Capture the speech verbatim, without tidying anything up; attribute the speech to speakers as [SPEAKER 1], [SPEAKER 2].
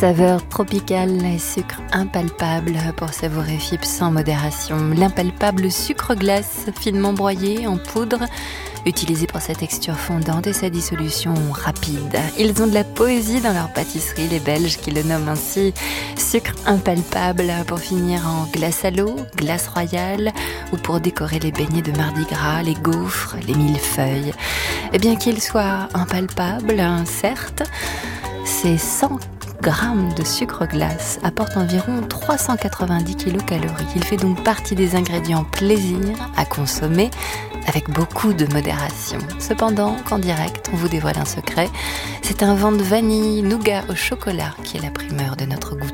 [SPEAKER 1] Saveur tropicale et sucre impalpable pour savourer Fibre sans modération. L'impalpable sucre glace finement broyé en poudre, utilisé pour sa texture fondante et sa dissolution rapide. Ils ont de la poésie dans leur pâtisserie, les Belges, qui le nomment ainsi sucre impalpable pour finir en glace à l'eau, glace royale ou pour décorer les beignets de Mardi Gras, les gaufres, les millefeuilles. Et bien qu'il soit impalpable, certes, c'est cent grammes de sucre glace apporte environ trois cent quatre-vingt-dix kilocalories. Il fait donc partie des ingrédients plaisir à consommer avec beaucoup de modération. Cependant, qu'en direct, on vous dévoile un secret. C'est un vent de vanille, nougat au chocolat qui est la primeur de notre goûter.